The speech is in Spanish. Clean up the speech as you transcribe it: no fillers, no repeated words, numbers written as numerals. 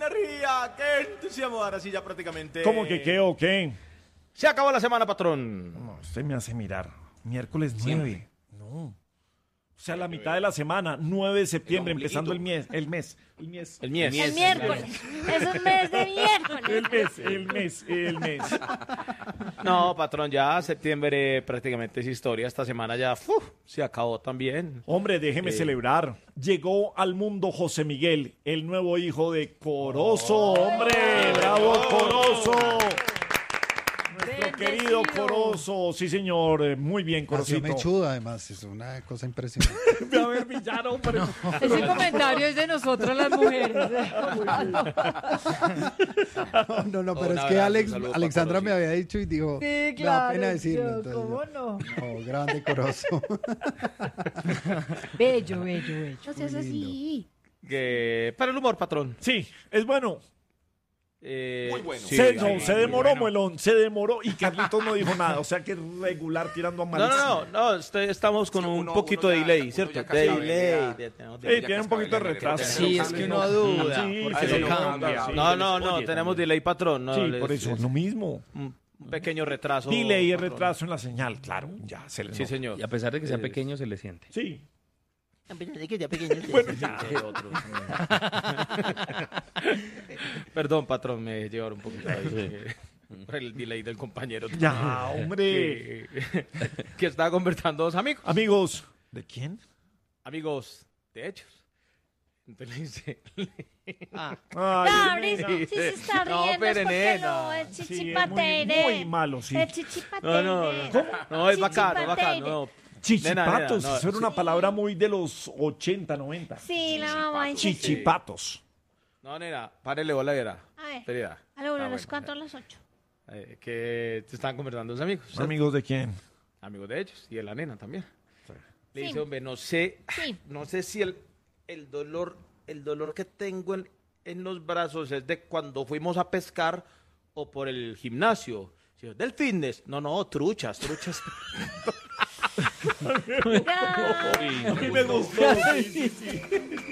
energía! ¡Qué entusiasmo! Ahora sí, ya prácticamente... ¿Cómo que qué o qué? Se acabó la semana, patrón. No, usted me hace mirar. Miércoles 9. No. O sea, la mitad de la semana, 9 de septiembre, empezando el mes. El mies. El miércoles. Es un mes de miércoles. El mes. No, patrón, ya septiembre prácticamente es historia. Esta semana ya se acabó también. Hombre, déjeme celebrar. Llegó al mundo José Miguel, el nuevo hijo de Corozo. ¡Hombre! ¡Bravo, Corozo! Nuestro querido Corozo. Sí, señor. Muy bien, Nació Corocito. mechudo, además. Es una cosa impresionante. A ver, villano, hombre. Ese comentario es de nosotras las mujeres. No, pero Un es que abrazo, un saludo Alexandra para me había dicho y dijo, Sí, me da claro. pena decirlo. yo, Entonces, ¿cómo no? no, grande Corozo. Bello. No seas así. Para el humor, patrón. Sí, es bueno. Muy bueno. Se demoró, Muelón, se demoró y Carlitos no dijo nada. O sea que regular tirando a malísimo. No, estamos con un poquito de delay, ¿cierto? De delay. Tiene un poquito de retraso. Sí, es que uno duda. Sí, porque se lo lo cambia. sí. No, tenemos delay, patrón. No, Sí, les- por eso, lo mismo. Un pequeño retraso. Delay y patrón. retraso en la señal, claro. Ya se le Sí, nota. señor. Y a pesar de que sea pequeño, se le siente. Sí. Bueno, ya. Perdón, patrón, me llevaron un poquito ahí, por el delay del compañero. Ya, hombre. Que estaba conversando dos amigos. Amigos, ¿de quién? Amigos de hechos. Entonces le dice... Ay, Claro, nena. si se está No, riendo es pero porque nena. no, es Sí, es chichipatere. muy malo, sí. Es chichipatere. No, es bacano, es bacano. No. Chichipatos, Nena, no. eso era una palabra muy de los 80, 90. Sí, la mamá dice. Chichipatos. No, nena, párele bola, era. A ver, Espera. a la 1, Ah, a las bueno. 4, a las 8. Que te estaban conversando dos amigos. ¿cierto? ¿Amigos de quién? Amigos de ellos y de la nena también. Le Sí. dice, hombre, no sé si el dolor que tengo en los brazos es de cuando fuimos a pescar o por el gimnasio. Sí, del fitness. No, truchas. A mí me gustó. Sí.